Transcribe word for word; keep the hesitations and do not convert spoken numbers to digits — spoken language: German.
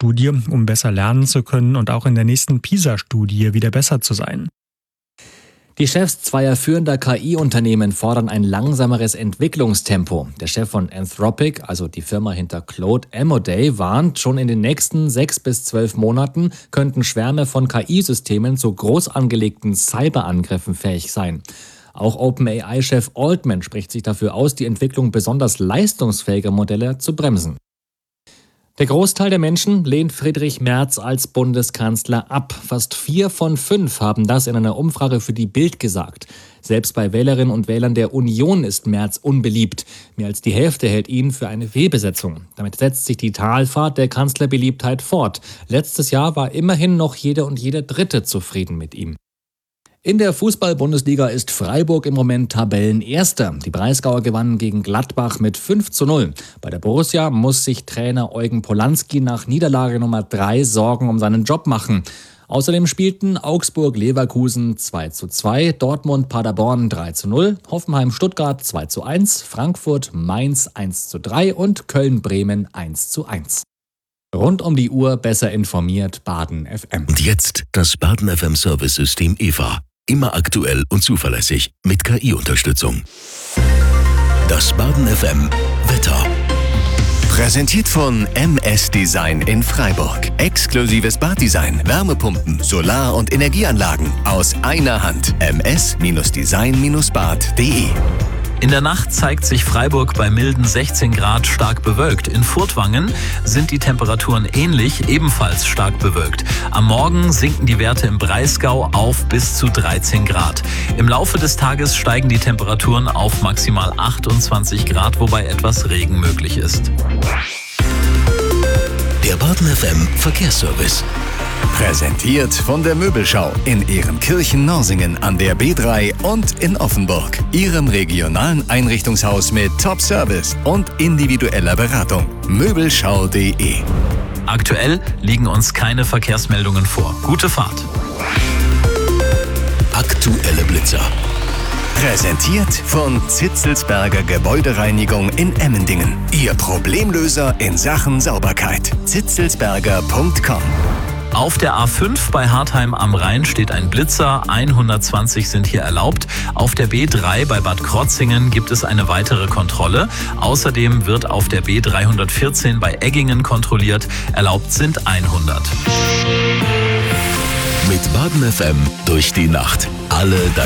Studie, um besser lernen zu können und auch in der nächsten PISA-Studie wieder besser zu sein. Die Chefs zweier führender K I-Unternehmen fordern ein langsameres Entwicklungstempo. Der Chef von Anthropic, also die Firma hinter Claude Amodei, warnt, schon in den nächsten sechs bis zwölf Monaten könnten Schwärme von K I-Systemen zu groß angelegten Cyberangriffen fähig sein. Auch OpenAI-Chef Altman spricht sich dafür aus, die Entwicklung besonders leistungsfähiger Modelle zu bremsen. Der Großteil der Menschen lehnt Friedrich Merz als Bundeskanzler ab. Fast vier von fünf haben das in einer Umfrage für die Bild gesagt. Selbst bei Wählerinnen und Wählern der Union ist Merz unbeliebt. Mehr als die Hälfte hält ihn für eine Fehlbesetzung. Damit setzt sich die Talfahrt der Kanzlerbeliebtheit fort. Letztes Jahr war immerhin noch jeder und jeder Dritte zufrieden mit ihm. In der Fußball-Bundesliga ist Freiburg im Moment Tabellenerster. Die Breisgauer gewannen gegen Gladbach mit fünf zu null. Bei der Borussia muss sich Trainer Eugen Polanski nach Niederlage Nummer drei Sorgen um seinen Job machen. Außerdem spielten Augsburg-Leverkusen zwei zu zwei, Dortmund-Paderborn drei zu null, Hoffenheim-Stuttgart zwei zu eins, Frankfurt-Mainz eins zu drei und Köln-Bremen eins zu eins. Rund um die Uhr besser informiert Baden F M. Und jetzt das Baden F M Service-System E V A. Immer aktuell und zuverlässig mit K I-Unterstützung. Das Baden F M Wetter. Präsentiert von M S Design in Freiburg. Exklusives Baddesign, Wärmepumpen, Solar- und Energieanlagen aus einer Hand. m s design bad punkt d e. In der Nacht zeigt sich Freiburg bei milden sechzehn Grad stark bewölkt. In Furtwangen sind die Temperaturen ähnlich, ebenfalls stark bewölkt. Am Morgen sinken die Werte im Breisgau auf bis zu dreizehn Grad. Im Laufe des Tages steigen die Temperaturen auf maximal achtundzwanzig Grad, wobei etwas Regen möglich ist. Der Baden F M Verkehrsservice. Präsentiert von der Möbelschau in Ehrenkirchen-Norsingen an der B drei und in Offenburg. Ihrem regionalen Einrichtungshaus mit Top-Service und individueller Beratung. Möbelschau punkt d e. Aktuell liegen uns keine Verkehrsmeldungen vor. Gute Fahrt. Aktuelle Blitzer. Präsentiert von Zitzelsberger Gebäudereinigung in Emmendingen. Ihr Problemlöser in Sachen Sauberkeit. zitzelsberger punkt com. Auf der A fünf bei Hartheim am Rhein steht ein Blitzer, hundertzwanzig sind hier erlaubt. Auf der B drei bei Bad Krotzingen gibt es eine weitere Kontrolle. Außerdem wird auf der B dreihundertvierzehn bei Eggingen kontrolliert, erlaubt sind hundert. Mit Baden F M durch die Nacht. Alle